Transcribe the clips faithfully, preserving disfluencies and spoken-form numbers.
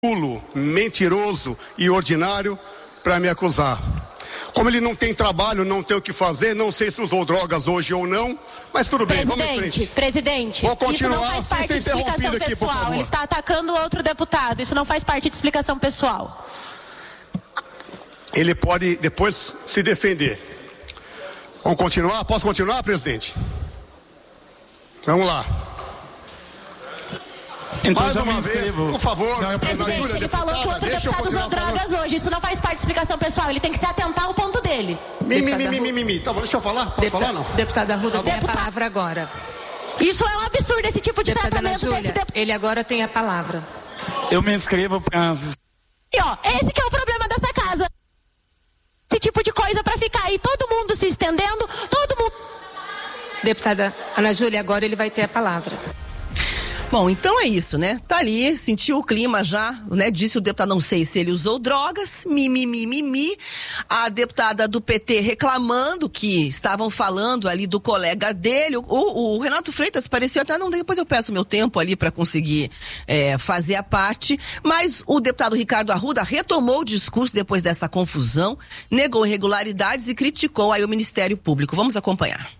Pulo, mentiroso e ordinário para me acusar. Como ele não tem trabalho, não tem o que fazer, não sei se usou drogas hoje ou não, mas tudo bem, vamos em frente. Presidente, vou continuar isso não faz parte de explicação aqui, pessoal. Ele está atacando outro deputado, isso não faz parte de explicação pessoal. Ele pode depois se defender. Vamos continuar? Posso continuar, presidente? Vamos lá. Então, mais uma vez, por favor. Presidente, ele falou que outro deputado usou drogas hoje. Isso não faz parte de explicação pessoal. Ele tem que se atentar ao ponto dele. Mimi, mimi, mimi, mimi. Tá bom, deixa eu falar? Posso Deputado, falar, não? Deputada Arruda Tá tem deputado. a palavra agora. Isso é um absurdo, esse tipo de Deputada tratamento Júlia, desse deputado. ele agora tem a palavra. Eu me inscrevo para... E ó, esse que é o problema dessa casa. Esse tipo de coisa pra ficar aí, todo mundo se estendendo, todo mundo... Deputada Ana Júlia, agora ele vai ter a palavra. Bom, então é isso, né? Tá ali, sentiu o clima já, né? Disse o deputado, não sei se ele usou drogas, mimimi, mimimi. A deputada do P T reclamando que estavam falando ali do colega dele. O, o, o Renato Freitas parecia até, não, depois eu peço meu tempo ali para conseguir é, fazer a parte. Mas o deputado Ricardo Arruda retomou o discurso depois dessa confusão, negou irregularidades e criticou aí o Ministério Público. Vamos acompanhar.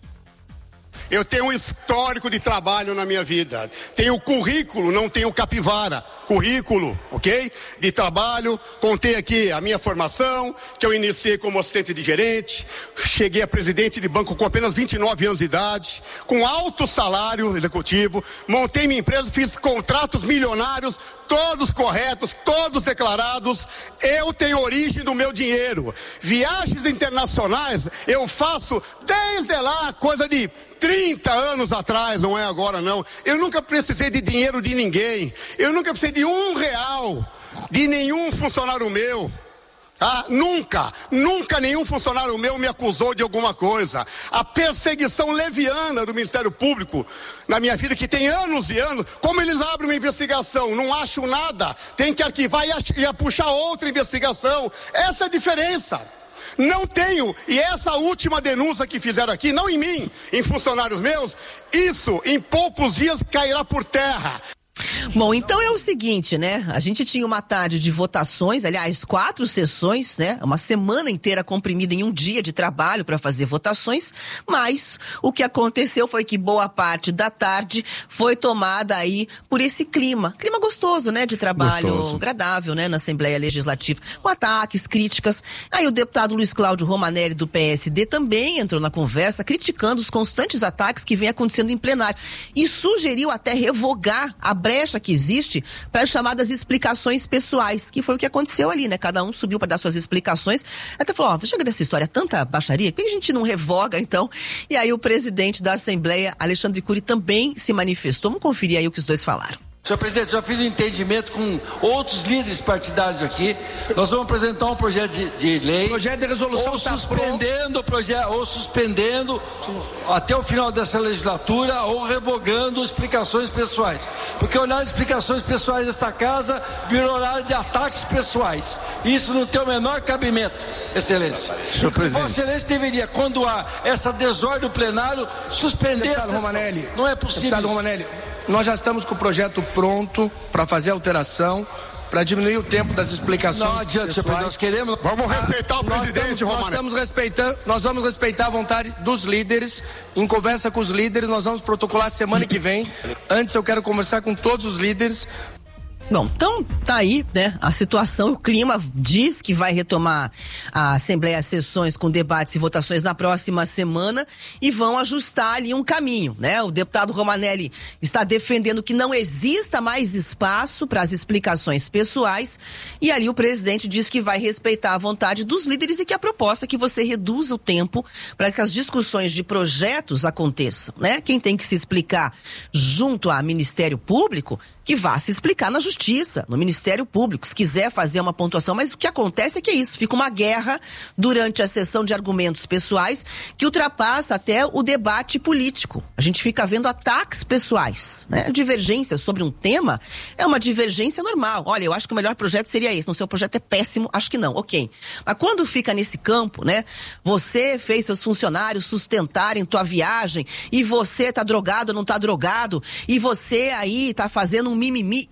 Eu tenho um histórico de trabalho na minha vida. Tenho currículo, não tenho capivara. Currículo, ok? De trabalho. Contei aqui a minha formação, que eu iniciei como assistente de gerente. Cheguei a presidente de banco com apenas vinte e nove anos de idade. Com alto salário executivo. Montei minha empresa, fiz contratos milionários, todos corretos, todos declarados. Eu tenho origem do meu dinheiro. Viagens internacionais eu faço desde lá, coisa de trinta anos atrás, não é agora não. Eu nunca precisei de dinheiro de ninguém. Eu nunca precisei de um real de nenhum funcionário meu. Ah, nunca, nunca nenhum funcionário meu me acusou de alguma coisa. A perseguição leviana do Ministério Público na minha vida, que tem anos e anos, como eles abrem uma investigação, não acham nada, tem que arquivar e, ach- e puxar outra investigação. Essa é a diferença. Não tenho, e essa última denúncia que fizeram aqui, não em mim, em funcionários meus, isso em poucos dias cairá por terra. Bom, então é o seguinte, né? A gente tinha uma tarde de votações, aliás, quatro sessões, né? Uma semana inteira comprimida em um dia de trabalho para fazer votações, mas o que aconteceu foi que boa parte da tarde foi tomada aí por esse clima, clima gostoso, né? De trabalho Gostoso. agradável, né? Na Assembleia Legislativa, com ataques, críticas. Aí o deputado Luiz Cláudio Romanelli do P S D também entrou na conversa, criticando os constantes ataques que vem acontecendo em plenário e sugeriu até revogar a brecha que existe para as chamadas explicações pessoais, que foi o que aconteceu ali, né? Cada um subiu para dar suas explicações, até falou, ó, chega dessa história, tanta baixaria, por que a gente não revoga, então? E aí o presidente da Assembleia, Alexandre Cury, também se manifestou. Vamos conferir aí o que os dois falaram. Senhor presidente, já fiz um entendimento com outros líderes partidários aqui. Nós vamos apresentar um projeto de, de lei. Projeto de resolução ou tá suspendendo o projeto, ou suspendendo até o final dessa legislatura, ou revogando explicações pessoais. Porque o horário de explicações pessoais desta casa virou horário de ataques pessoais. Isso não tem o menor cabimento, Excelência. Senhor presidente. Vossa Excelência deveria, quando há essa desordem do plenário, suspender Deputado a sessão. Romanelli, Não é possível. Deputado isso. Romanelli, nós já estamos com o projeto pronto para fazer alteração, para diminuir o tempo das explicações. Não adianta, senhor presidente, nós queremos... Vamos respeitar o Nós presidente, estamos, nós Romanelli. estamos respeitando, nós vamos respeitar a vontade dos líderes. Em conversa com os líderes, nós vamos protocolar semana que vem. Antes eu quero conversar com todos os líderes. Bom, então tá aí, né, a situação, o clima diz que vai retomar a Assembleia sessões com debates e votações na próxima semana e vão ajustar ali um caminho, né? O deputado Romanelli está defendendo que não exista mais espaço para as explicações pessoais e ali o presidente diz que vai respeitar a vontade dos líderes e que a proposta é que você reduza o tempo para que as discussões de projetos aconteçam, né? Quem tem que se explicar junto ao Ministério Público, que vá se explicar na Justiça, no Ministério Público, se quiser fazer uma pontuação, mas o que acontece é que é isso, fica uma guerra durante a sessão de argumentos pessoais que ultrapassa até o debate político. A gente fica vendo ataques pessoais, né? Divergência sobre um tema é uma divergência normal. Olha, eu acho que o melhor projeto seria esse, não, seu projeto é péssimo, acho que não, ok. Mas quando fica nesse campo, né? Você fez seus funcionários sustentarem tua viagem e você tá drogado ou não tá drogado e você aí tá fazendo um mimimi e fica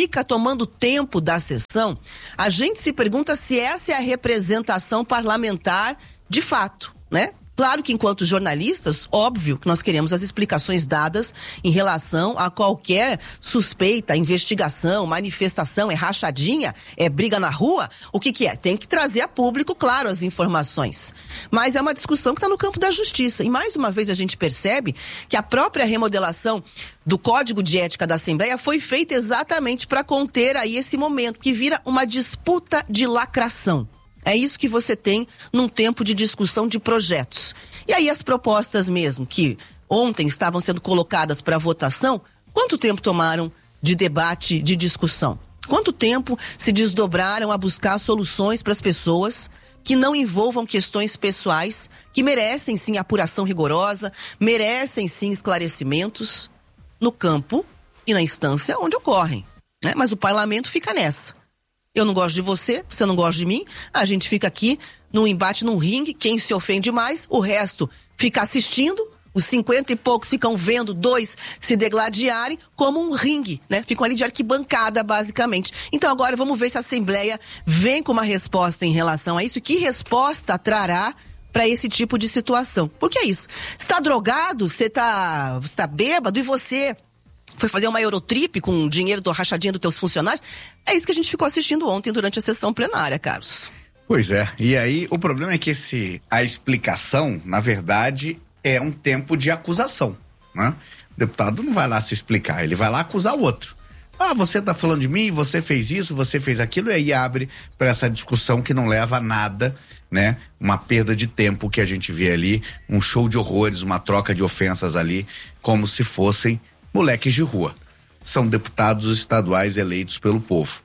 fica tomando tempo da sessão, a gente se pergunta se essa é a representação parlamentar de fato, né? Claro que enquanto jornalistas, óbvio que nós queremos as explicações dadas em relação a qualquer suspeita, investigação, manifestação, é rachadinha, é briga na rua, o que que é? Tem que trazer a público, claro, as informações. Mas é uma discussão que está no campo da justiça. E mais uma vez a gente percebe que a própria remodelação do Código de Ética da Assembleia foi feita exatamente para conter aí esse momento, que vira uma disputa de lacração. É isso que você tem num tempo de discussão de projetos. E aí as propostas mesmo, que ontem estavam sendo colocadas para votação, quanto tempo tomaram de debate, de discussão? Quanto tempo se desdobraram a buscar soluções para as pessoas que não envolvam questões pessoais, que merecem sim apuração rigorosa, merecem sim esclarecimentos no campo e na instância onde ocorrem, né? Mas o parlamento fica nessa. Eu não gosto de você, você não gosta de mim, a gente fica aqui num embate, num ringue, quem se ofende mais, o resto fica assistindo, os cinquenta e poucos ficam vendo dois se degladiarem como um ringue, né? Ficam ali de arquibancada, basicamente. Então agora vamos ver se a Assembleia vem com uma resposta em relação a isso, que resposta trará para esse tipo de situação. Porque é isso, você tá drogado, você tá, você tá bêbado e você foi fazer uma Eurotrip com o dinheiro da rachadinha dos teus funcionários. É isso que a gente ficou assistindo ontem durante a sessão plenária, Carlos. Pois é, e aí o problema é que esse, a explicação, na verdade, é um tempo de acusação, né? O deputado não vai lá se explicar, ele vai lá acusar o outro. Ah, você tá falando de mim, você fez isso, você fez aquilo, e aí abre para essa discussão que não leva a nada, né? Uma perda de tempo que a gente vê ali, um show de horrores, uma troca de ofensas ali, como se fossem moleques de rua. São deputados estaduais eleitos pelo povo,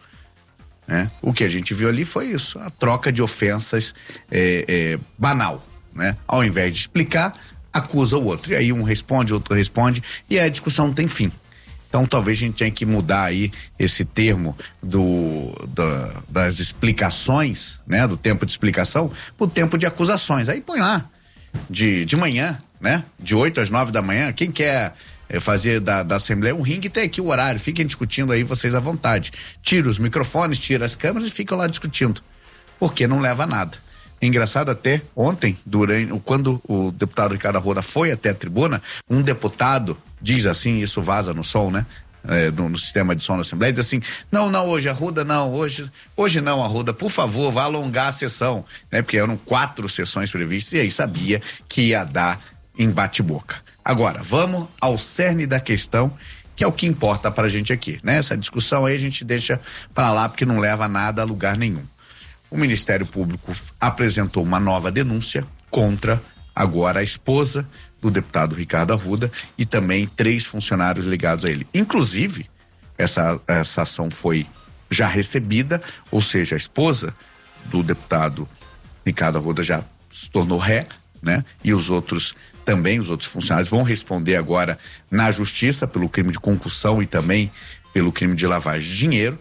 né? O que a gente viu ali foi isso, a troca de ofensas é, é, banal, né? Ao invés de explicar, acusa o outro, e aí um responde, outro responde, e a discussão não tem fim. Então talvez a gente tenha que mudar aí esse termo do, da, das explicações, né? Do tempo de explicação pro tempo de acusações. Aí põe lá, de, de manhã, né? De oito às nove da manhã, quem quer fazer da, da Assembleia um ringue, tem aqui o horário, fiquem discutindo aí vocês à vontade. Tira os microfones, tira as câmeras e ficam lá discutindo, porque não leva a nada. É engraçado até, ontem, durante, quando o deputado Ricardo Arruda foi até a tribuna, um deputado, diz assim, isso vaza no som, né? É, no, no sistema de som da Assembleia, diz assim, não, não, hoje Arruda não, hoje, hoje não Arruda, por favor, vá alongar a sessão, né? Porque eram quatro sessões previstas, e aí sabia que ia dar em bate-boca. Agora, vamos ao cerne da questão, que é o que importa pra gente aqui, né? Essa discussão aí a gente deixa pra lá porque não leva nada a lugar nenhum. O Ministério Público apresentou uma nova denúncia contra agora a esposa do deputado Ricardo Arruda e também três funcionários ligados a ele. Inclusive, essa, essa ação foi já recebida, ou seja, a esposa do deputado Ricardo Arruda já se tornou ré, né? E os outros também, os outros funcionários vão responder agora na justiça pelo crime de concussão e também pelo crime de lavagem de dinheiro.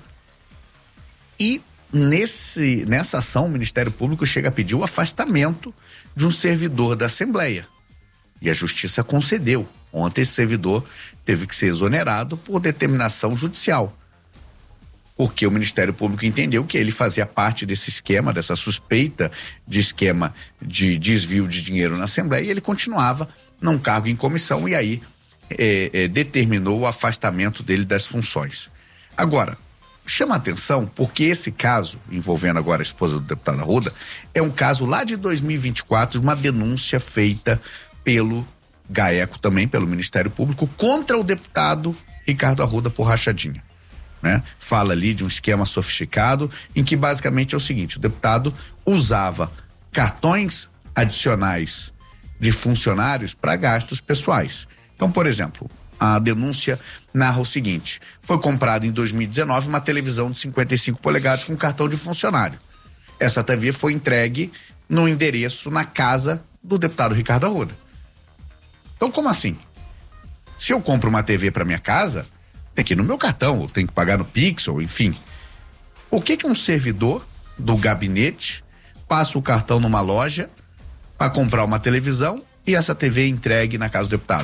E nesse, nessa ação o Ministério Público chega a pedir o afastamento de um servidor da Assembleia. E a justiça concedeu. Ontem esse servidor teve que ser exonerado por determinação judicial. Porque o Ministério Público entendeu que ele fazia parte desse esquema, dessa suspeita de esquema de desvio de dinheiro na Assembleia, e ele continuava num cargo em comissão e aí é, é, determinou o afastamento dele das funções. Agora, chama a atenção porque esse caso, envolvendo agora a esposa do deputado Arruda, é um caso lá de dois mil e vinte e quatro, uma denúncia feita pelo GAECO também, pelo Ministério Público, contra o deputado Ricardo Arruda por rachadinha. Né? Fala ali de um esquema sofisticado em que basicamente é o seguinte: o deputado usava cartões adicionais de funcionários para gastos pessoais. Então, por exemplo, a denúncia narra o seguinte: foi comprada em dois mil e dezenove uma televisão de cinquenta e cinco polegadas com cartão de funcionário. Essa T V foi entregue no endereço na casa do deputado Ricardo Arruda. Então, como assim? Se eu compro uma T V para minha casa, tem que ir no meu cartão, ou tem que pagar no Pix, ou enfim. Por que que um servidor do gabinete passa o cartão numa loja para comprar uma televisão e essa T V é entregue na casa do deputado?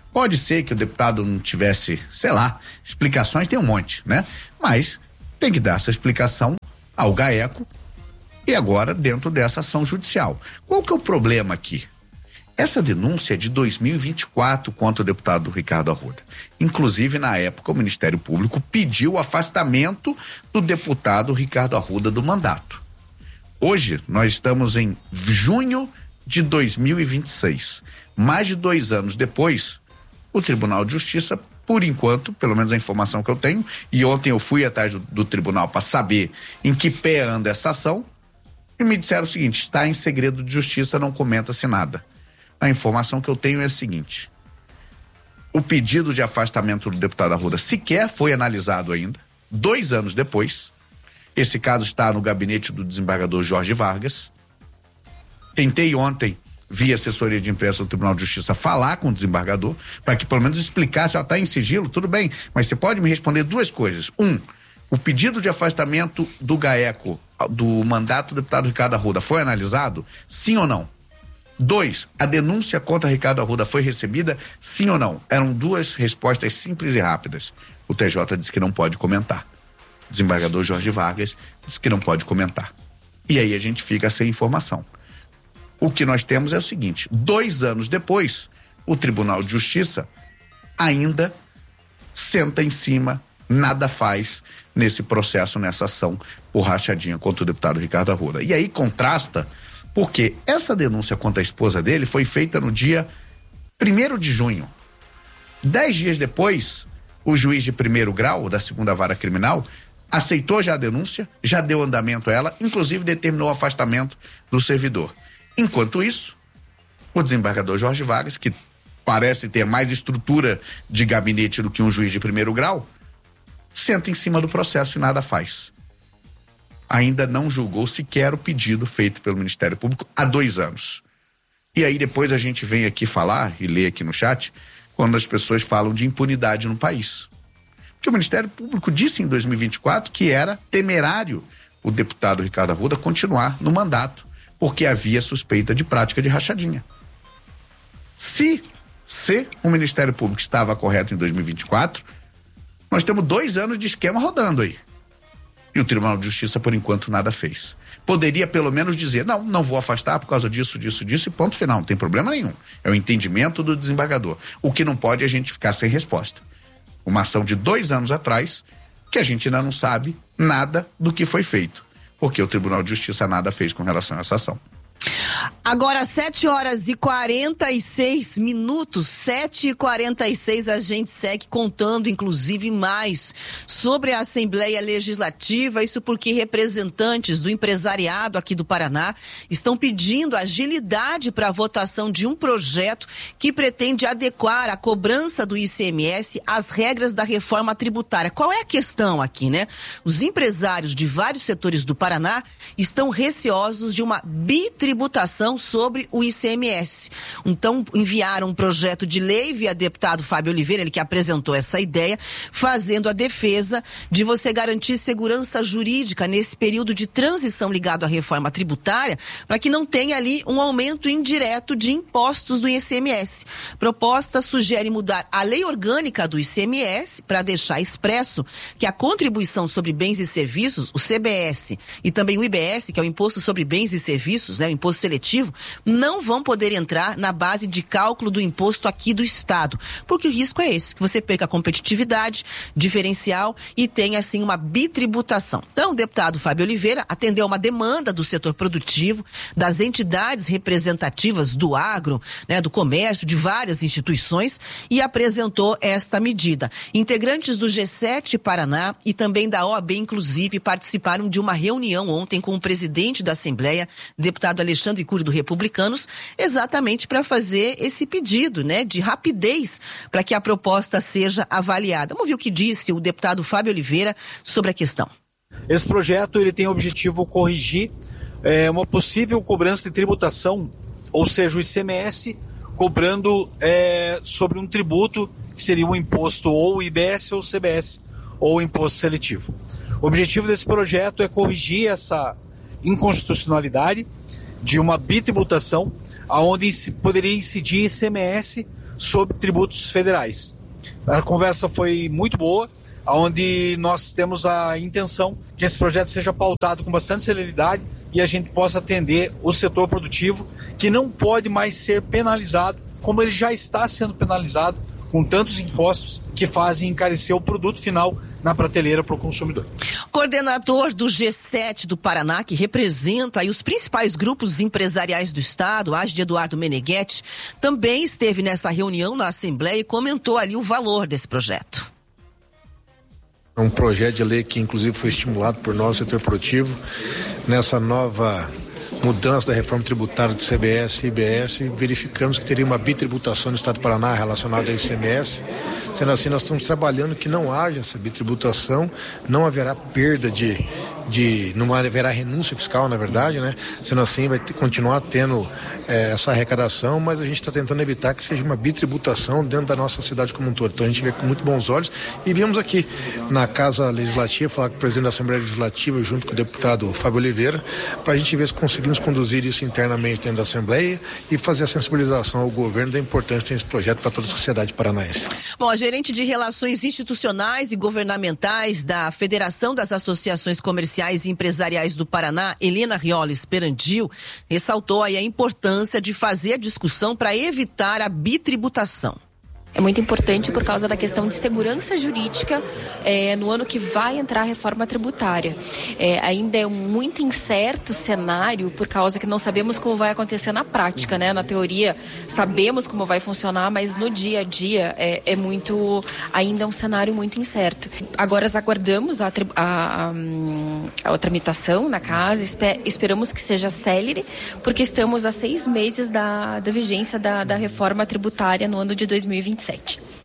Pode ser que o deputado não tivesse, sei lá, explicações, tem um monte, né? Mas tem que dar essa explicação ao GAECO e agora dentro dessa ação judicial. Qual que é o problema aqui? Essa denúncia é de dois mil e vinte e quatro contra o deputado Ricardo Arruda. Inclusive, na época, o Ministério Público pediu o afastamento do deputado Ricardo Arruda do mandato. Hoje, nós estamos em junho de dois mil e vinte e seis. Mais de dois anos depois, o Tribunal de Justiça, por enquanto, pelo menos a informação que eu tenho, e ontem eu fui atrás do, do tribunal para saber em que pé anda essa ação, e me disseram o seguinte: está em segredo de justiça, não comenta-se nada. A informação que eu tenho é a seguinte: o pedido de afastamento do deputado Arruda sequer foi analisado ainda. Dois anos depois, esse caso está no gabinete do desembargador Jorge Vargas. Tentei ontem, via assessoria de imprensa do Tribunal de Justiça, falar com o desembargador, para que pelo menos explicasse, ó, tá em sigilo, tudo bem, mas você pode me responder duas coisas. Um, o pedido de afastamento do GAECO, do mandato do deputado Ricardo Arruda, foi analisado? Sim ou não? Dois, a denúncia contra Ricardo Arruda foi recebida? Sim ou não? Eram duas respostas simples e rápidas. O T J disse que não pode comentar. O desembargador Jorge Vargas disse que não pode comentar. E aí a gente fica sem informação. O que nós temos é o seguinte: dois anos depois, o Tribunal de Justiça ainda senta em cima, nada faz nesse processo, nessa ação por rachadinha contra o deputado Ricardo Arruda. E aí contrasta, porque essa denúncia contra a esposa dele foi feita no dia primeiro de junho. Dez dias depois, o juiz de primeiro grau da segunda vara criminal aceitou já a denúncia, já deu andamento a ela, inclusive determinou o afastamento do servidor. Enquanto isso, o desembargador Jorge Vargas, que parece ter mais estrutura de gabinete do que um juiz de primeiro grau, senta em cima do processo e nada faz. Ainda não julgou sequer o pedido feito pelo Ministério Público há dois anos. E aí depois a gente vem aqui falar, e lê aqui no chat, quando as pessoas falam de impunidade no país. Porque o Ministério Público disse em dois mil e vinte e quatro que era temerário o deputado Ricardo Arruda continuar no mandato, porque havia suspeita de prática de rachadinha. Se, se o Ministério Público estava correto em dois mil e vinte e quatro, nós temos dois anos de esquema rodando aí. E o Tribunal de Justiça, por enquanto, nada fez. Poderia pelo menos dizer: não, não vou afastar por causa disso, disso, disso, e ponto final, não tem problema nenhum. É o entendimento do desembargador. O que não pode é a gente ficar sem resposta. Uma ação de dois anos atrás, que a gente ainda não sabe nada do que foi feito, porque o Tribunal de Justiça nada fez com relação a essa ação. Agora, sete horas e quarenta e seis minutos, sete e quarenta e seis, a gente segue contando, inclusive, mais sobre a Assembleia Legislativa. Isso porque representantes do empresariado aqui do Paraná estão pedindo agilidade para a votação de um projeto que pretende adequar a cobrança do I C M S às regras da reforma tributária. Qual é a questão aqui, né? Os empresários de vários setores do Paraná estão receosos de uma bitributação sobre o I C M S. Então, enviaram um projeto de lei via deputado Fábio Oliveira, ele que apresentou essa ideia, fazendo a defesa de você garantir segurança jurídica nesse período de transição ligado à reforma tributária, para que não tenha ali um aumento indireto de impostos do I C M S. Proposta sugere mudar a lei orgânica do I C M S para deixar expresso que a contribuição sobre bens e serviços, o C B S, e também o I B S, que é o Imposto sobre Bens e Serviços, né, o imposto seletivo, não vão poder entrar na base de cálculo do imposto aqui do Estado, porque o risco é esse, que você perca a competitividade, diferencial e tenha assim uma bitributação. Então, o deputado Fábio Oliveira atendeu uma demanda do setor produtivo, das entidades representativas do agro, né, do comércio, de várias instituições, e apresentou esta medida. Integrantes do G sete Paraná e também da O A B, inclusive, participaram de uma reunião ontem com o presidente da Assembleia, deputado Alexandre Cury, do Republicanos, exatamente para fazer esse pedido, né, de rapidez para que a proposta seja avaliada. Vamos ver o que disse o deputado Fábio Oliveira sobre a questão. Esse projeto ele tem o objetivo corrigir é, uma possível cobrança de tributação, ou seja, o I C M S cobrando é, sobre um tributo que seria um imposto ou I B S ou C B S, ou imposto seletivo. O objetivo desse projeto é corrigir essa inconstitucionalidade de uma bitributação, aonde poderia incidir I C M S sobre tributos federais. A conversa foi muito boa, onde nós temos a intenção que esse projeto seja pautado com bastante celeridade e a gente possa atender o setor produtivo, que não pode mais ser penalizado, como ele já está sendo penalizado, com tantos impostos que fazem encarecer o produto final na prateleira para o consumidor. Coordenador do G sete do Paraná, que representa aí os principais grupos empresariais do estado, Agde Eduardo Meneghetti, também esteve nessa reunião na Assembleia e comentou ali o valor desse projeto. É um projeto de lei que inclusive foi estimulado por nós, setor produtivo, nessa nova mudança da reforma tributária do C B S e I B S, verificamos que teria uma bitributação no estado do Paraná relacionada ao I C M S. Sendo assim, nós estamos trabalhando que não haja essa bitributação, não haverá perda de, de não haverá renúncia fiscal, na verdade, né? Sendo assim, vai ter, continuar tendo é, essa arrecadação, mas a gente está tentando evitar que seja uma bitributação dentro da nossa cidade como um todo. Então a gente vê com muito bons olhos e viemos aqui na Casa Legislativa falar com o presidente da Assembleia Legislativa junto com o deputado Fábio Oliveira, para a gente ver se conseguimos conduzir isso internamente dentro da Assembleia e fazer a sensibilização ao governo da importância desse projeto para toda a sociedade paranaense. Bom, a gerente de Relações Institucionais e Governamentais da Federação das Associações Comerciais e Empresariais do Paraná, Helena Rioli Esperandil, ressaltou aí a importância de fazer a discussão para evitar a bitributação. É muito importante por causa da questão de segurança jurídica é, no ano que vai entrar a reforma tributária. É, ainda é um muito incerto cenário por causa que não sabemos como vai acontecer na prática, né? Na teoria sabemos como vai funcionar, mas no dia a dia é, é muito, ainda é um cenário muito incerto. Agora aguardamos a, a, a, a tramitação na casa, esper, esperamos que seja célere, porque estamos a seis meses da, da vigência da, da reforma tributária no ano de dois mil e vinte e sete.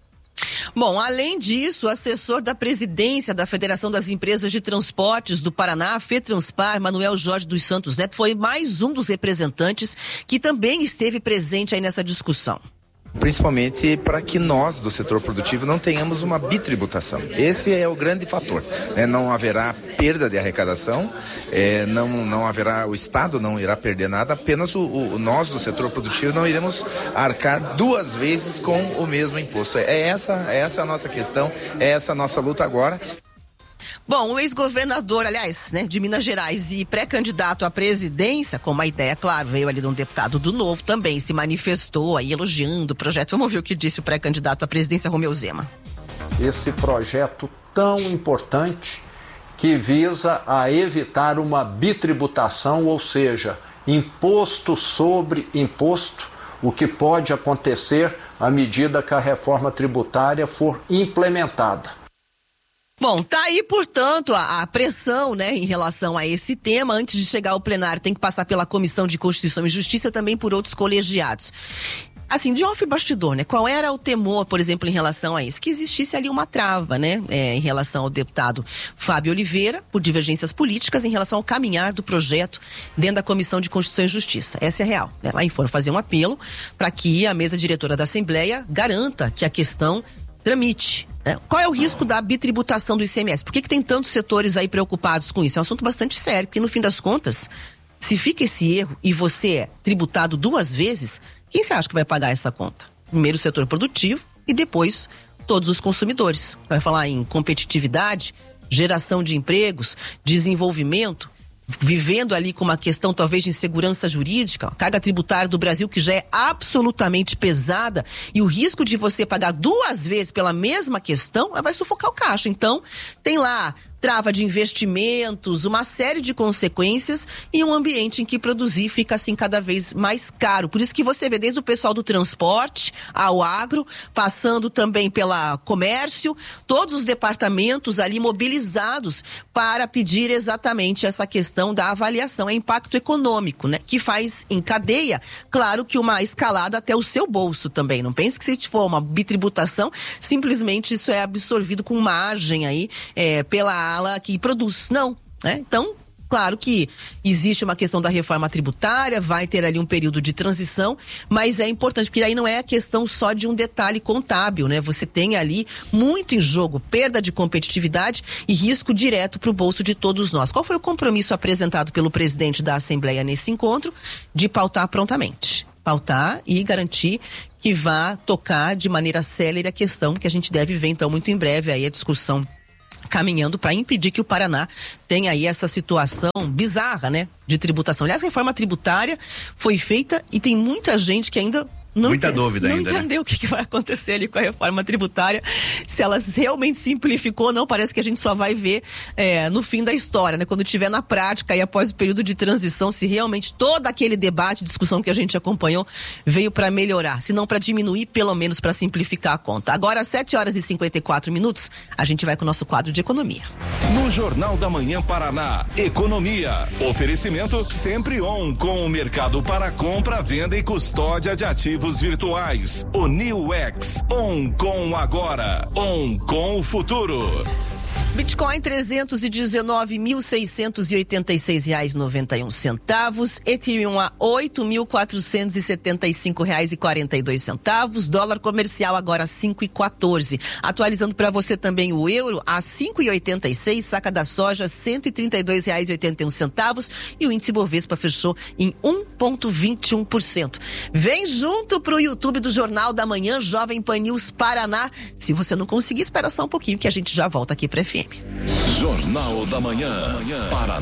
Bom, além disso, o assessor da presidência da Federação das Empresas de Transportes do Paraná, FETranspar, Manuel Jorge dos Santos Neto, foi mais um dos representantes que também esteve presente aí nessa discussão. Principalmente para que nós do setor produtivo não tenhamos uma bitributação. Esse é o grande fator, né? Não haverá perda de arrecadação, é, não, não haverá, o Estado não irá perder nada, apenas o, o, nós do setor produtivo não iremos arcar duas vezes com o mesmo imposto. É essa, é essa a nossa questão, é essa a nossa luta agora. Bom, o ex-governador, aliás, né, de Minas Gerais e pré-candidato à presidência, com uma ideia, claro, veio ali de um deputado do Novo, também se manifestou aí elogiando o projeto. Vamos ver o que disse o pré-candidato à presidência, Romeu Zema. Esse projeto tão importante que visa a evitar uma bitributação, ou seja, imposto sobre imposto, o que pode acontecer à medida que a reforma tributária for implementada. Bom, tá aí, portanto, a, a pressão, né, em relação a esse tema. Antes de chegar ao plenário, tem que passar pela Comissão de Constituição e Justiça, também por outros colegiados. Assim, de off bastidor, né? Qual era o temor, por exemplo, em relação a isso? Que existisse ali uma trava, né? É, em relação ao deputado Fábio Oliveira, por divergências políticas, em relação ao caminhar do projeto dentro da Comissão de Constituição e Justiça. Essa é a real, né? Lá foram fazer um apelo para que a mesa diretora da Assembleia garanta que a questão tramite. É. Qual é o risco da bitributação do I C M S? Por que, que tem tantos setores aí preocupados com isso? É um assunto bastante sério, porque no fim das contas, se fica esse erro e você é tributado duas vezes, quem você acha que vai pagar essa conta? Primeiro o setor produtivo e depois todos os consumidores. Vai falar em competitividade, geração de empregos, desenvolvimento, vivendo ali com uma questão talvez de insegurança jurídica, a carga tributária do Brasil que já é absolutamente pesada e o risco de você pagar duas vezes pela mesma questão vai sufocar o caixa. Então, tem lá trava de investimentos, uma série de consequências e um ambiente em que produzir fica assim cada vez mais caro. Por isso que você vê desde o pessoal do transporte ao agro, passando também pela comércio, todos os departamentos ali mobilizados para pedir exatamente essa questão da avaliação, é impacto econômico, né? Que faz em cadeia, claro que uma escalada até o seu bolso também. Não pense que se for uma bitributação, simplesmente isso é absorvido com margem aí é, pela ala que produz. Não, né? Então, claro que existe uma questão da reforma tributária, vai ter ali um período de transição, mas é importante, porque aí não é a questão só de um detalhe contábil, né? Você tem ali muito em jogo, perda de competitividade e risco direto para o bolso de todos nós. Qual foi o compromisso apresentado pelo presidente da Assembleia nesse encontro? De pautar prontamente. pautar e garantir que vá tocar de maneira célere a questão que a gente deve ver então muito em breve aí a discussão caminhando para impedir que o Paraná tenha aí essa situação bizarra, né, de tributação. Aliás, a reforma tributária foi feita e tem muita gente que ainda Não Muita tem, dúvida não ainda, entendeu né? o que, que vai acontecer ali com a reforma tributária, se ela realmente simplificou ou não. Parece que a gente só vai ver é, no fim da história, né? Quando tiver na prática e após o período de transição, se realmente todo aquele debate, discussão que a gente acompanhou veio para melhorar, se não para diminuir, pelo menos para simplificar a conta. Agora, às sete horas e cinquenta e quatro minutos, a gente vai com o nosso quadro de economia. No Jornal da Manhã Paraná, economia. Oferecimento sempre on com o mercado para compra, venda e custódia de ativos virtuais. O New X, on com agora, on com o futuro. Bitcoin trezentos e dezenove mil seiscentos e oitenta e seis reais e noventa e um centavos, Ethereum a oito mil quatrocentos e setenta e cinco reais e quarenta e dois centavos, dólar comercial agora cinco e quatorze. Atualizando para você também o euro a cinco e oitenta e seis, saca da soja cento e trinta e dois reais e oitenta e um centavos e o índice Bovespa fechou em um vírgula vinte e um por cento. Vem junto pro YouTube do Jornal da Manhã, Jovem Pan News Paraná. Se você não conseguir, espera só um pouquinho que a gente já volta aqui para F M. Jornal da Manhã, Paraná.